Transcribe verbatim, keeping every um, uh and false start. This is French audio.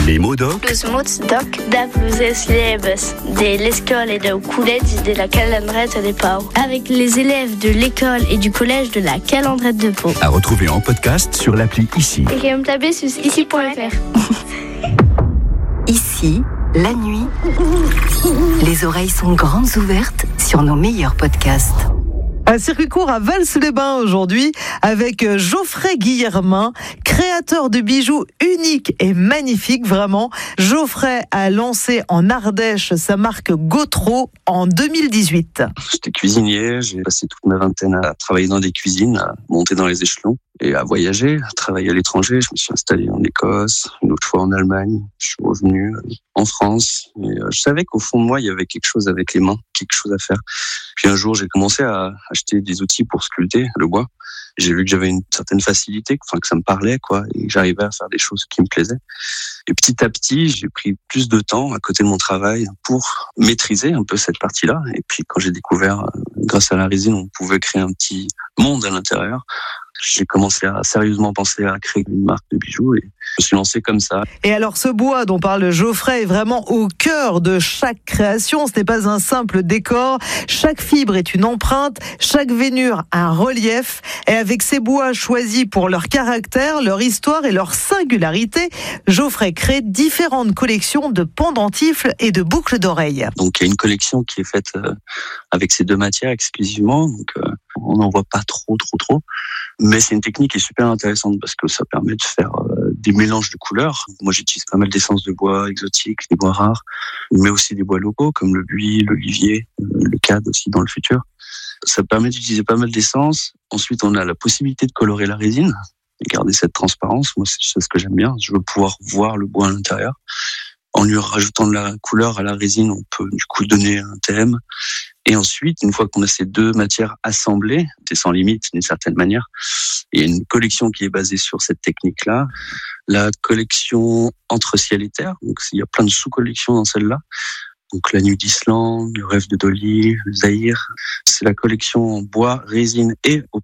Les mots doc. Los mots doc da plusieurs élèves de l'école et du collège de la Calandrette de Pau. Avec les élèves de l'école et du collège de la Calandrette de Pau. À retrouver en podcast sur l'appli Ici. Et me taper sur ici point f r. Ici, la nuit, les oreilles sont grandes ouvertes sur nos meilleurs podcasts. Un circuit court à Vals-les-Bains aujourd'hui avec Geoffrey Guillermin, créateur de bijoux uniques et magnifiques, vraiment. Geoffrey a lancé en Ardèche sa marque Gautreau en deux mille dix-huit. J'étais cuisinier, j'ai passé toute ma vingtaine à travailler dans des cuisines, à monter dans les échelons et à voyager, à travailler à l'étranger. Je me suis installé en Écosse, une autre fois en Allemagne. Je suis revenu en France. Et je savais qu'au fond de moi, il y avait quelque chose avec les mains, quelque chose à faire. Puis un jour, j'ai commencé à acheter des outils pour sculpter le bois. J'ai vu que j'avais une certaine facilité, enfin que ça me parlait, quoi, et que j'arrivais à faire des choses qui me plaisaient. Et petit à petit, j'ai pris plus de temps à côté de mon travail pour maîtriser un peu cette partie-là. Et puis quand j'ai découvert, grâce à la résine, on pouvait créer un petit monde à l'intérieur, j'ai commencé à sérieusement penser à créer une marque de bijoux et je me suis lancé comme ça. Et alors ce bois dont parle Geoffrey est vraiment au cœur de chaque création. Ce n'est pas un simple décor. Chaque fibre est une empreinte, chaque veinure un relief. Et avec ces bois choisis pour leur caractère, leur histoire et leur singularité, Geoffrey crée différentes collections de pendentifs et de boucles d'oreilles. Donc il y a une collection qui est faite avec ces deux matières exclusivement. Donc euh, on n'en voit pas trop, trop, trop. Mais c'est une technique qui est super intéressante parce que ça permet de faire euh, des mélanges de couleurs. Moi, j'utilise pas mal d'essences de bois exotiques, des bois rares, mais aussi des bois locaux comme le buis, l'olivier, le cadre aussi dans le futur. Ça permet d'utiliser pas mal d'essences. Ensuite, on a la possibilité de colorer la résine et garder cette transparence. Moi, c'est ce que j'aime bien. Je veux pouvoir voir le bois à l'intérieur. En lui rajoutant de la couleur à la résine, on peut du coup donner un thème. Et ensuite, une fois qu'on a ces deux matières assemblées, c'est sans limite d'une certaine manière, il y a une collection qui est basée sur cette technique-là. La collection entre ciel et terre, donc il y a plein de sous-collections dans celle-là. Donc la nuit d'Islande, le rêve de Dolly, le Zaïre. C'est la collection en bois, résine et